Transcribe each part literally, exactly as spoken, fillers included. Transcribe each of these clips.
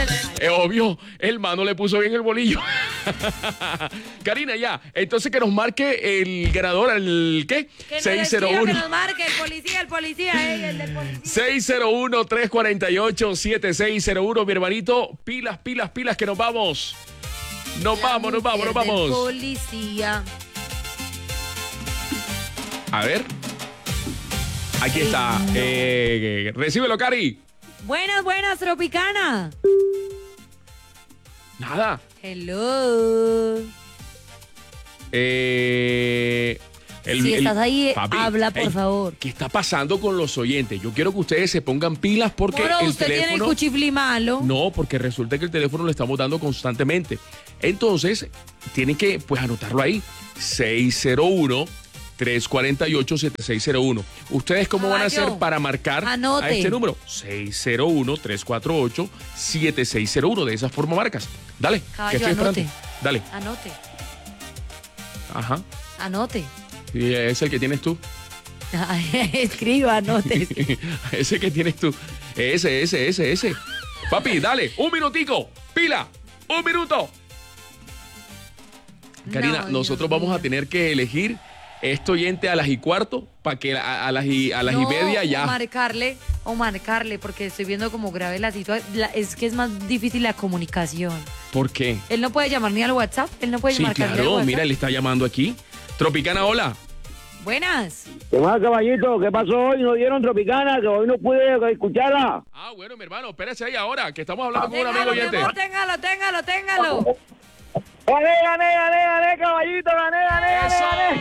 Es obvio, el mano le puso bien el bolillo. Karina, ya. Entonces que nos marque el ganador, el ¿qué? Que seis cero uno. Que nos marque el policía, el policía, eh, el del policía. seis cero uno, tres cuatro ocho, siete seis cero uno, mi hermanito. Pilas, pilas, pilas, que nos vamos. Nos La vamos, nos vamos, nos mujer del vamos. Policía. A ver. Aquí está. Eh, recíbelo, Cari. Buenas, buenas, Tropicana. Nada. Hello. Eh, el, si estás el, ahí, papi, habla, por ey, favor. ¿Qué está pasando con los oyentes? Yo quiero que ustedes se pongan pilas porque Bueno, el usted teléfono... tiene el cuchiflí malo. No, porque resulta que el teléfono lo estamos dando constantemente. Entonces, tienen que, pues, anotarlo ahí. seis cero uno, tres cuatro ocho, siete seis cero uno. ¿Ustedes cómo van a hacer Caballo, para marcar anote. a este número? seis cero uno, tres cuatro ocho, siete seis cero uno. De esa forma marcas. Dale, Caballo, que estoy esperando. anote. Dale. Anote, Ajá. anote. Y es el que tienes tú. Escriba, anote. Ese que tienes tú. Ese, ese, ese, ese. Papi, dale, un minutico. Pila, un minuto. Karina, No, nosotros Dios vamos mío. a tener que elegir este oyente a las y cuarto para que a, a las y a las no, y media ya. O marcarle, o marcarle, porque estoy viendo como grave la situación. Es que es más difícil la comunicación. ¿Por qué? Él no puede llamar ni al WhatsApp, él no puede Sí, marcarle al claro, WhatsApp. mira, él está llamando aquí. Tropicana, hola. Buenas. ¿Qué más, caballito? ¿Qué pasó hoy? ¿No dieron Tropicana? Que hoy no pude escucharla. Ah, bueno, mi hermano, espérese ahí ahora, que estamos hablando con un amigo Téngalo, mi oyente. amor, téngalo, téngalo, téngalo. Gané, gané, gané, gané, caballito, gané, gané, gané, gané.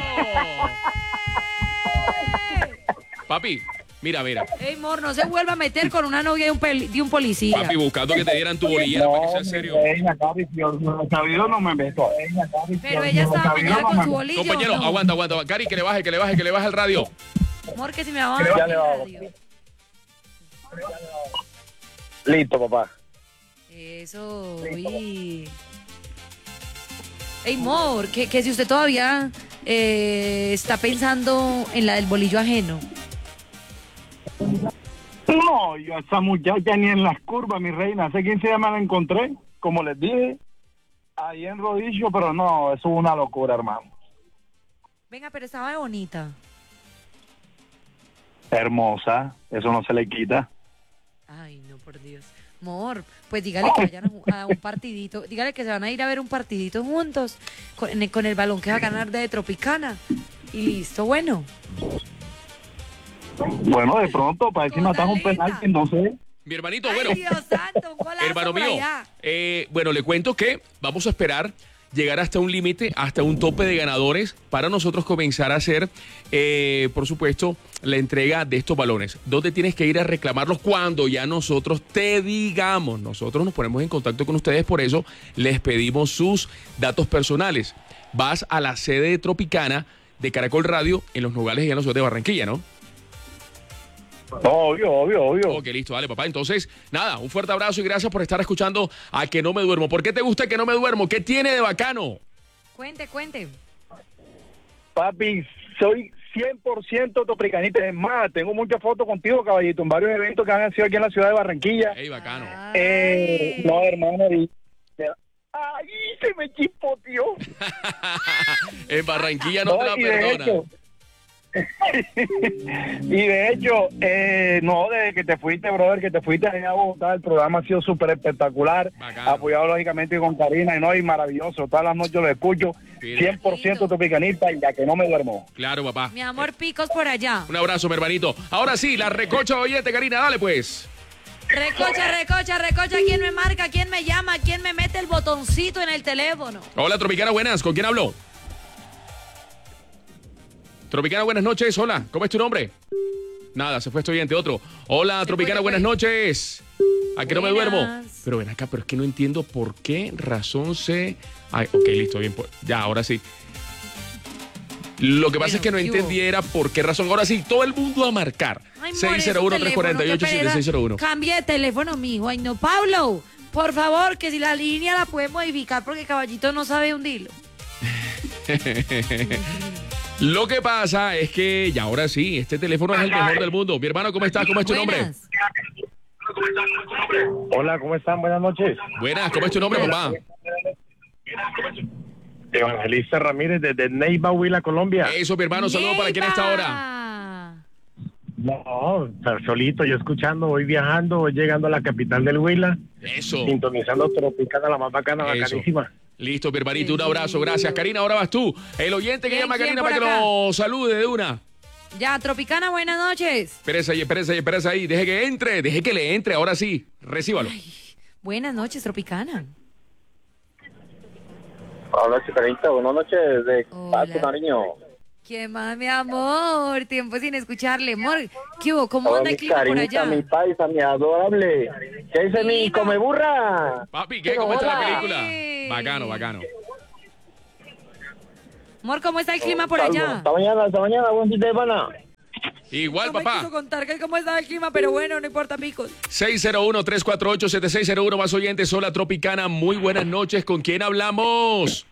Papi, mira, mira. Ey, amor, no se vuelva a meter con una novia de un, pel- de un policía. Papi, buscando que te dieran tu bolilla para que sea serio. Reina, Capi, si yo no sabido no me meto. Reina, Capi, si Pero yo ella no estaba sabido, mañana no con me su meto. bolillo. Compañero, ¿no? aguanta, aguanta. Cari, que le baje, que le baje, que le baje el radio. Amor, que si me va a Ya bajar le el bajo. radio. Listo, papá. Eso, uy. Ey, amor, que, que si usted todavía eh, está pensando en la del bolillo ajeno. No, yo a esa muchacha ni en las curvas, mi reina. Hace quince días me la encontré, como les dije, ahí en Rodillo, pero no, eso es una locura, hermano. Venga, pero estaba bonita. Hermosa, eso no se le quita. Ay, no, por Dios. Amor, pues dígale que vayan a, ju- a un partidito. Dígale que se van a ir a ver un partidito juntos con, en el- con el balón que va a ganar de Tropicana. Y listo, bueno. Bueno, de pronto, para decir matar un penalti, no sé. Mi hermanito, Ay, bueno. Dios santo, un golazo Hermano por mío, allá. eh, bueno, le cuento que vamos a esperar llegar hasta un límite, hasta un tope de ganadores para nosotros comenzar a hacer, eh, por supuesto, la entrega de estos balones. ¿Dónde tienes que ir a reclamarlos? Cuando ya nosotros te digamos. Nosotros nos ponemos en contacto con ustedes, por eso les pedimos sus datos personales. Vas a la sede de Tropicana de Caracol Radio en Los Nogales y en la ciudad de Barranquilla, ¿no? Obvio, obvio, obvio. Ok, listo, dale, papá. Entonces, nada, un fuerte abrazo y gracias por estar escuchando a Que No Me Duermo. ¿Por qué te gusta Que No Me Duermo? ¿Qué tiene de bacano? Cuente, cuente. Papi, soy cien por ciento topricanita. Es más, tengo muchas fotos contigo, caballito, en varios eventos que han sido aquí en la ciudad de Barranquilla. Ey, bacano. Eh, no, hermano. Y... ¡Ay, se me chispoteó! En Barranquilla no, te la y de perdona. hecho, y de hecho, eh, no, desde que te fuiste, brother, que te fuiste allá a Bogotá, el programa ha sido súper espectacular, Bacano. apoyado lógicamente con Karina, y no, y maravilloso, todas las noches lo escucho, Sí. cien por ciento topicanista, y ya que no me duermo. Claro, papá. Mi amor, picos por allá. Un abrazo, mi hermanito. Ahora sí, la recocha oyente, Karina, dale pues. Recocha, recocha, recocha. ¿Quién me marca? ¿Quién me llama? ¿Quién me mete el botoncito en el teléfono? Hola, Tropicana, buenas. ¿Con quién hablo? Tropicana, buenas noches. Hola, ¿cómo es tu nombre? Nada, se fue este oyente, otro. Hola, Se Tropicana, fue, se buenas fue. noches. ¿A qué no me duermo? Buenas. Pero ven acá, pero es que no entiendo por qué razón se... Ay, ok, listo, bien. pues, Ya, ahora sí. Lo que pasa Bueno, es que no ¿qué hubo? entendiera por qué razón. Ahora sí, todo el mundo a marcar. Ay, amor, seis cero uno, ese tres cuatro teléfono, ocho, qué siete pereza. seis cero uno. Cambie de teléfono, mijo. Ay, no, Pablo. Por favor, que si la línea la puede modificar porque Caballito no sabe hundirlo. Lo que pasa es que, ya ahora sí, este teléfono es el mejor del mundo. Mi hermano, ¿cómo estás? ¿Cómo es tu nombre? Buenas. Hola, ¿cómo están? Buenas noches. Buenas, ¿cómo es tu nombre, papá? Evangelista Ramírez desde Neiva, Huila, Colombia. Eso, mi hermano, saludos para quién está ahora. No, estar solito, yo escuchando, voy viajando, voy llegando a la capital del Huila, Eso. sintonizando Tropicana, la más bacana, Eso. bacanísima. Listo, mi hermanito, un abrazo, gracias. Karina, ahora vas tú. El oyente que ¿Quién, llama a quién Karina por para que acá? lo salude de una. Ya, Tropicana, buenas noches. Espérese ahí, espérese ahí, espérese ahí. Deje que entre, deje que le entre, ahora sí. Recíbalo. Buenas noches, Tropicana. Hola, chicarita, buenas noches, de Hola. Pasto, cariño. ¿Qué más, mi amor? Tiempo sin escucharle. Amor, ¿qué hubo? ¿Cómo Hola, anda el mi clima por carinita, allá? mi paisa, mi adorable. ¿Qué dice mi Clima. come burra? Papi, ¿qué? Pero ¿Cómo está la hola. película? Ey. Bacano, bacano. Amor, ¿cómo está el clima por Salvo. allá? Hasta mañana, hasta mañana, buen fin de semana. Igual, No me papá. quiso contar que cómo está el clima, pero bueno, no importa, picos. seis cero uno, tres cuatro ocho, siete seis cero uno, más oyentes. Hola, Tropicana. Muy buenas noches. ¿Con quién hablamos?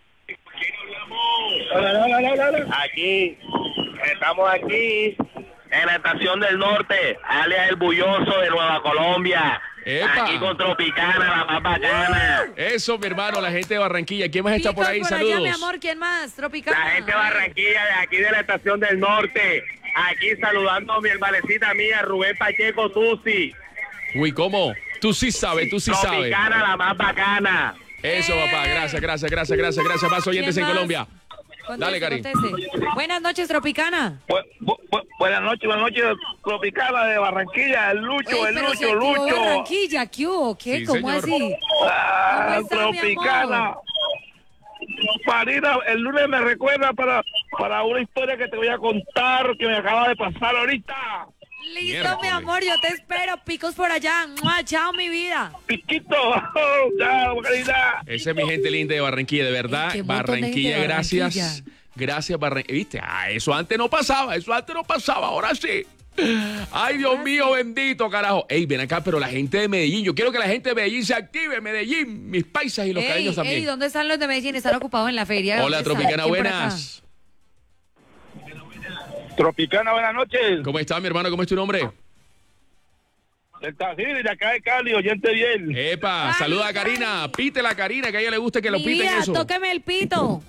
Aquí, estamos aquí en la estación del norte, alias El Bulloso de Nueva Colombia. Epa. Aquí con Tropicana, la más bacana. Eso, mi hermano, la gente de Barranquilla. ¿Quién más está por Picos ahí? por Saludos. allá, mi amor, ¿quién más? Tropicana. La gente de Barranquilla, de aquí de la estación del norte. Aquí saludando a mi hermanecita mía, Rubén Pacheco Tusi. Uy, ¿cómo? Tú sí sabes, tú sí sabes. Tropicana, la más bacana. Eso, papá. Gracias, gracias, gracias, gracias, gracias. Más oyentes ¿Quién en más? Colombia. Conteste, Dale, Cari. conteste. Buenas noches, Tropicana. Bu- bu- bu- buenas noches, buenas noches, Tropicana de Barranquilla, el Lucho, Ey, el pero se Lucho, activó Lucho. Barranquilla, ¿qué hubo? ¿Qué? Sí, ¿Cómo señor. así? Ah, ¿Cómo está, mi Tropicana. amor? Farina, el lunes me recuerda para, para una historia que te voy a contar que me acaba de pasar ahorita. Listo, Miércoles. mi amor, yo te espero. Picos por allá. ¡Mua! Chao, mi vida. Piquito, chao, querida. Esa es mi gente linda de Barranquilla, de verdad. Ey, qué montón de gente Barranquilla, de gracias. Barranquilla. Gracias, Barranquilla. ¿Viste? Ah, eso antes no pasaba, eso antes no pasaba, ahora sí. Ay, Dios mío, bendito, carajo. Ey, ven acá, pero la gente de Medellín, yo quiero que la gente de Medellín se active, Medellín, mis paisas y los Ey, cariños también. ey, ¿dónde están los de Medellín? Están ocupados en la feria. Hola, ¿Dónde están? Tropicana, ¿Quién por acá? buenas. Tropicana, buenas noches. ¿Cómo está, mi hermano? ¿Cómo es tu nombre? El Tajir, de acá de Cali, oyente bien. Epa, Ay, saluda a ay. Karina, pítela a Karina, que a ella le gusta que lo Mi piten vida, eso. tóqueme el pito.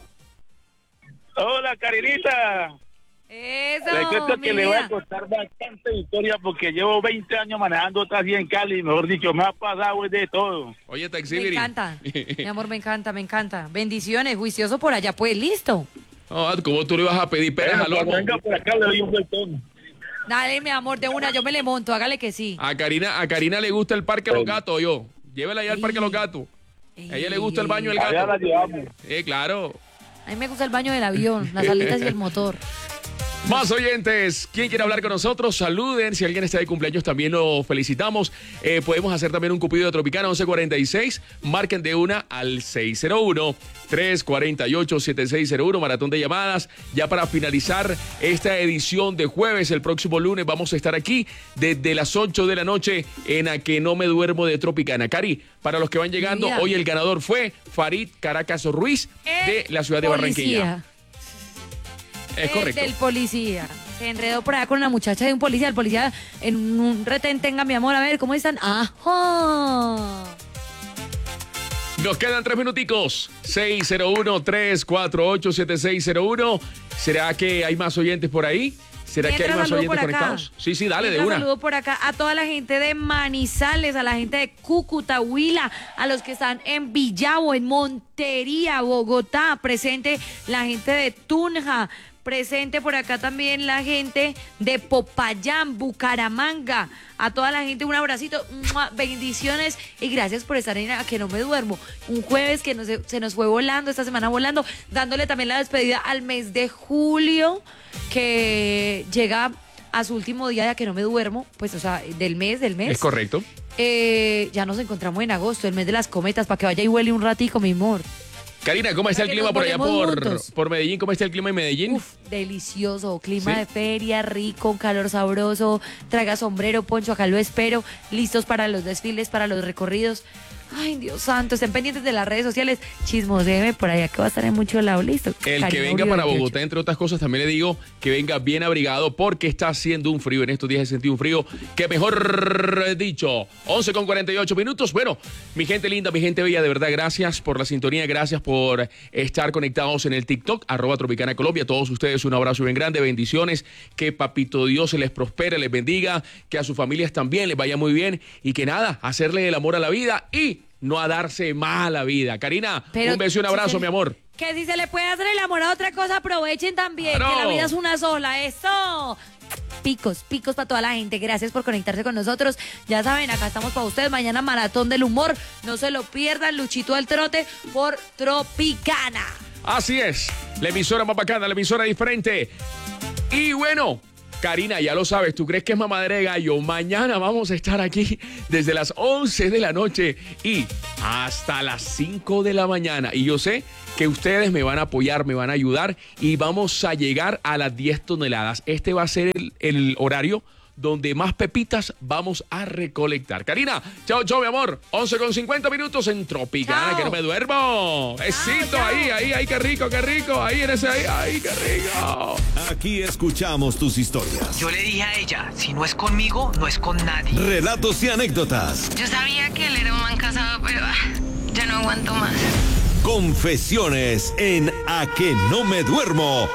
Hola, Carinita. Eso, Le cuento mi que le voy a vida. contar bastante historia porque llevo veinte años manejando taxi en Cali, mejor dicho, me ha pasado de todo. Oye, Me Taxibiri. encanta. Mi amor, me encanta, me encanta. Bendiciones, juicioso por allá. Pues listo. Oh, ¿cómo tú le vas a pedir peras Bueno, al loco? cuando venga por acá le doy un vueltón. Dale, mi amor, de una, yo me le monto, hágale que sí. A Karina, a Karina le gusta el parque de los gatos, yo. Llévela allá al parque de los gatos. A ella le gusta el baño del Allá la gato. llevamos. Eh, claro. A mí me gusta el baño del avión, las alitas y el motor. Más oyentes, ¿quién quiere hablar con nosotros? Saluden, si alguien está de cumpleaños también lo felicitamos. Eh, podemos hacer también un cupido de Tropicana once cuarenta y seis, marquen de una al seis cero uno, tres cuatro ocho, siete seis cero uno, maratón de llamadas. Ya para finalizar esta edición de jueves, el próximo lunes vamos a estar aquí desde las ocho de la noche en A Que No Me Duermo de Tropicana. Cari, para los que van llegando, Mira. hoy el ganador fue Farid Caracas Ruiz de la ciudad de Barranquilla. Policía. Es El correcto. del policía. Se enredó por allá con la muchacha de un policía. El policía en un retén, tenga mi amor, a ver, ¿cómo están? ¡Ajá! Nos quedan tres minuticos. seis cero uno, tres cuatro ocho, siete seis cero uno. ¿Será que hay más oyentes por ahí? ¿Será que hay Mientras más saludo oyentes por acá. conectados? Sí, sí, dale, de Mientras una. saludo por acá a toda la gente de Manizales, a la gente de Cúcuta, Huila, a los que están en Villavo, en Montería, Bogotá, presente la gente de Tunja, presente por acá también la gente de Popayán, Bucaramanga, a toda la gente un abracito, ¡mua! Bendiciones y gracias por estar en A Que No Me Duermo. Un jueves que no se, se nos fue volando, esta semana volando, dándole también la despedida al mes de julio, que llega a su último día de A Que No Me Duermo, pues o sea, del mes, del mes. Es correcto. Eh, ya nos encontramos en agosto, el mes de las cometas, para que vaya y huele un ratico, mi amor. Karina, ¿cómo está el Para que clima nos por allá volvemos por, juntos. por Medellín? ¿Cómo está el clima en Medellín? Uf, delicioso, clima ¿Sí? de feria, rico, calor sabroso, traga sombrero, poncho, acá lo espero, listos para los desfiles, para los recorridos. Ay, Dios santo, estén pendientes de las redes sociales. Chismoseme por allá que va a estar en mucho lado, listo. El Karina que venga Uribe para veintiocho. Bogotá, entre otras cosas, también le digo que venga bien abrigado porque está haciendo un frío. En estos días he sentido un frío que mejor dicho. once con cuarenta y ocho minutos. Bueno, mi gente linda, mi gente bella, de verdad, gracias por la sintonía, gracias por estar conectados en el TikTok, arroba Tropicana Colombia. A todos ustedes un abrazo bien grande, bendiciones. Que Papito Dios se les prospere, les bendiga, que a sus familias también les vaya muy bien y que nada, hacerle el amor a la vida y no a darse mala vida. Karina, Pero un beso y un si abrazo, se- mi amor. Que si se le puede hacer el amor a otra cosa, aprovechen también, Claro. que la vida es una sola, eso. Picos, picos para toda la gente. Gracias por conectarse con nosotros. Ya saben, acá estamos para ustedes. Mañana Maratón del Humor. No se lo pierdan, Luchito del Trote por Tropicana. Así es, la emisora más bacana, la emisora diferente. Y bueno, Karina, ya lo sabes, ¿tú crees que es mamadera de gallo? Mañana vamos a estar aquí desde las once de la noche y hasta las cinco de la mañana. Y yo sé que ustedes me van a apoyar, me van a ayudar y vamos a llegar a las diez toneladas. Este va a ser el, el horario donde más pepitas vamos a recolectar. Karina, chao, chao, mi amor. once con cincuenta minutos en Tropicana, Chao. que no me duermo. Besito, chao. ahí, ahí, ahí, qué rico, qué rico. Ahí en ese, ahí, ahí, qué rico. Aquí escuchamos tus historias, Yo le dije a ella, si no es conmigo, no es con nadie. relatos y anécdotas, Yo sabía que él era un man casado, pero ah, ya no aguanto más. confesiones en A que no me duermo.